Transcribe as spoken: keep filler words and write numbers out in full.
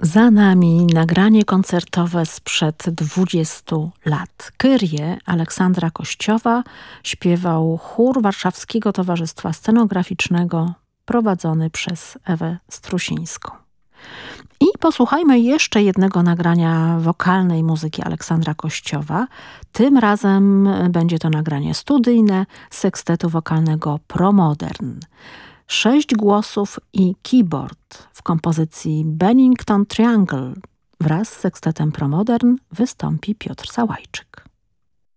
Za nami nagranie koncertowe sprzed dwudziestu lat. Kyrie Aleksandra Kościowa śpiewał chór Warszawskiego Towarzystwa Scenograficznego prowadzony przez Ewę Strusińską. I posłuchajmy jeszcze jednego nagrania wokalnej muzyki Aleksandra Kościowa. Tym razem będzie to nagranie studyjne sekstetu wokalnego Promodern. Sześć głosów i keyboard w kompozycji Bennington Triangle. Wraz z sekstetem Promodern wystąpi Piotr Sałajczyk.